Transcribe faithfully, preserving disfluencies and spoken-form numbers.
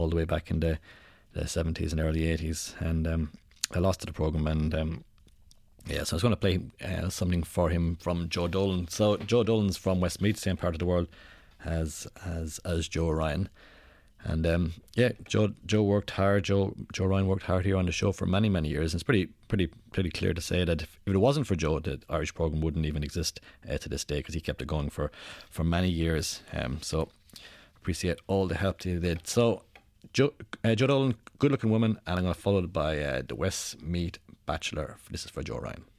all the way back in the, the seventies and early eighties, and um, I lost to the programme. And um, yeah, so I was going to play uh, something for him from Joe Dolan. So Joe Dolan's from Westmeath, same part of the world as as as Joe Ryan. And um, yeah, Joe Joe worked hard. Joe Joe Ryan worked hard here on the show for many many years. And it's pretty pretty pretty clear to say that if, if it wasn't for Joe, the Irish programme wouldn't even exist uh, to this day, because he kept it going for for many years. Um, so appreciate all the help that he did. So Joe uh, Joe Dolan, good looking woman, and I'm going to follow it by uh, the Westmeath Bachelor. This is for Joe Ryan.